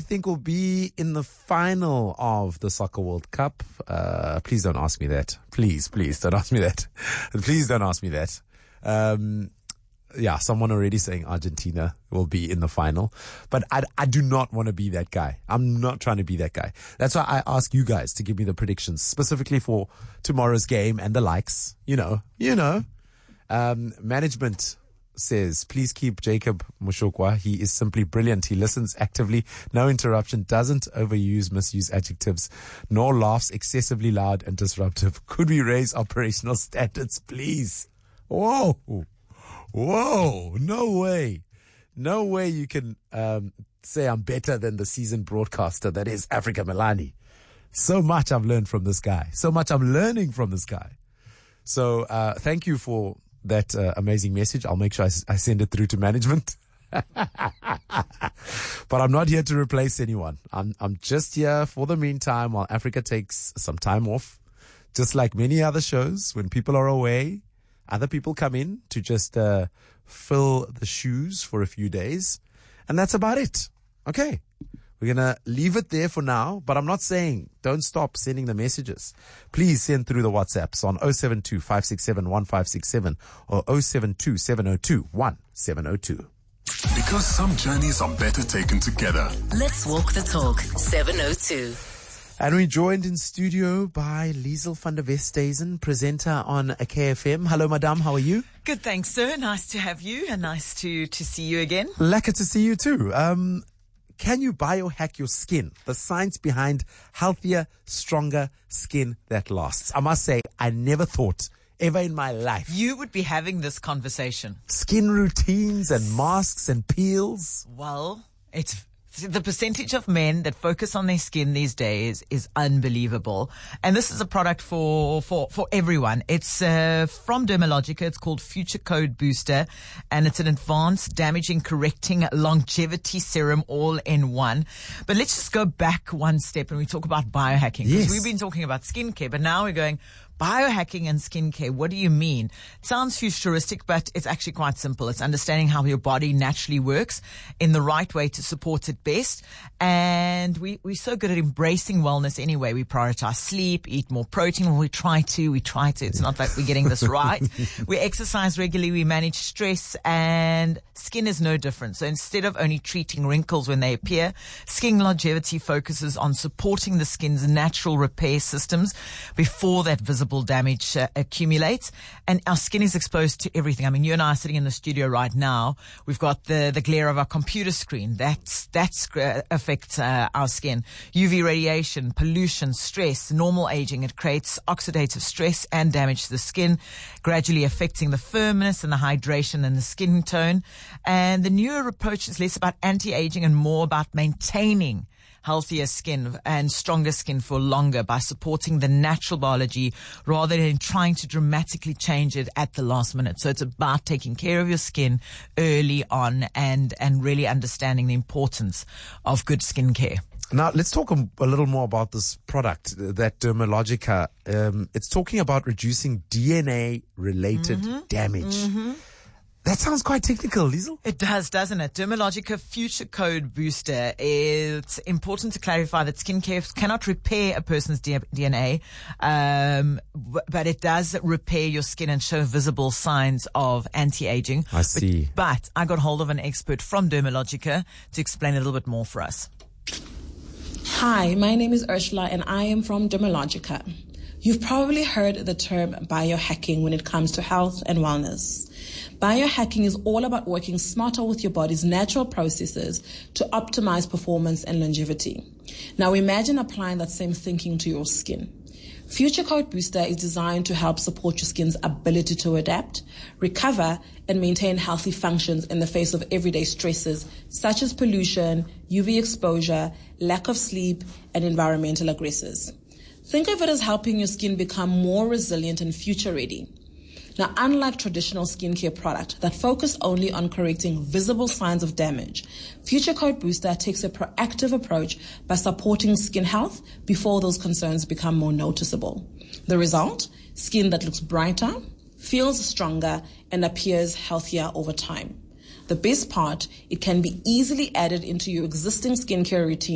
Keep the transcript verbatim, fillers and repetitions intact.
think will be in the final of the Soccer World Cup? Uh, please don't ask me that. Please, please don't ask me that. Please don't ask me that. Um, yeah, someone already saying Argentina will be in the final, but I, I do not want to be that guy. I'm not trying to be that guy. That's why I ask you guys to give me the predictions specifically for tomorrow's game and the likes. You know, you know, um, management says, please keep Jacob Mushokwa. He is simply brilliant. He listens actively, no interruption, doesn't overuse, misuse adjectives, nor laughs excessively loud and disruptive. Could we raise operational standards, please? Whoa. Whoa. No way. No way you can um, say I'm better than the seasoned broadcaster that is Africa Melani. So much I've learned from this guy. So much I'm learning from this guy. So uh, thank you for that uh, amazing message. I'll make sure I, I send it through to management. But I'm not here to replace anyone. I'm I'm just here for the meantime while Africa takes some time off. Just like many other shows, when people are away, other people come in to just uh, fill the shoes for a few days. And that's about it. Okay. We're going to leave it there for now, but I'm not saying don't stop sending the messages. Please send through the WhatsApps on oh seven two, five six seven, one five six seven or oh seven two, seven oh two, one seven oh two. Because some journeys are better taken together. Let's walk the talk, seven oh two. And we're joined in studio by Liesel van der Westhuizen, presenter on K F M. Hello, madame. How are you? Good, thanks, sir. Nice to have you and nice to, to see you again. Lekker to see you too. Um, can you biohack your skin? The science behind healthier, stronger skin that lasts. I must say, I never thought ever in my life you would be having this conversation. Skin routines and masks and peels. Well, it's the percentage of men that focus on their skin these days is unbelievable. And this is a product for, for, for everyone. It's, uh, from Dermalogica. It's called Future Code Booster, and it's an advanced damaging correcting longevity serum all in one. But let's just go back one step and we talk about biohacking. Because Yes. we've been talking about skincare, but now we're going biohacking and skincare. What do you mean? It sounds futuristic, but it's actually quite simple. It's understanding how your body naturally works in the right way to support it best. And we, we're so good at embracing wellness anyway. We prioritize sleep, eat more protein. Well, we try to, we try to. It's not like we're getting this right. We exercise regularly. We manage stress, and skin is no different. So instead of only treating wrinkles when they appear, Skin Longevity focuses on supporting the skin's natural repair systems before that visible damage uh, accumulates. And our skin is exposed to everything. I mean, you and I are sitting in the studio right now. We've got the, the glare of our computer screen. That's, that's uh, affects uh, our skin. U V radiation, pollution, stress, normal aging. It creates oxidative stress and damage to the skin, gradually affecting the firmness and the hydration and the skin tone. And the newer approach is less about anti-aging and more about maintaining healthier skin and stronger skin for longer by supporting the natural biology rather than trying to dramatically change it at the last minute. So it's about taking care of your skin early on and, and really understanding the importance of good skincare. Now, let's talk a, a little more about this product, that Dermalogica. Um, it's talking about reducing D N A-related Mm-hmm. damage. Mm-hmm. That sounds quite technical, Liesel. It does, doesn't it? Dermalogica Future Code Booster. It's important to clarify that skincare cannot repair a person's D N A, um, but it does repair your skin and show visible signs of anti-aging. I see. But, but I got hold of an expert from Dermalogica to explain a little bit more for us. Hi, my name is Ursula and I am from Dermalogica. You've probably heard the term biohacking when it comes to health and wellness. Biohacking is all about working smarter with your body's natural processes to optimize performance and longevity. Now imagine applying that same thinking to your skin. Future Code Booster is designed to help support your skin's ability to adapt, recover, and maintain healthy functions in the face of everyday stresses such as pollution, U V exposure, lack of sleep, and environmental aggressors. Think of it as helping your skin become more resilient and future ready. Now, unlike traditional skincare products that focus only on correcting visible signs of damage, Future Code Booster takes a proactive approach by supporting skin health before those concerns become more noticeable. The result? Skin that looks brighter, feels stronger, and appears healthier over time. The best part, it can be easily added into your existing skincare routine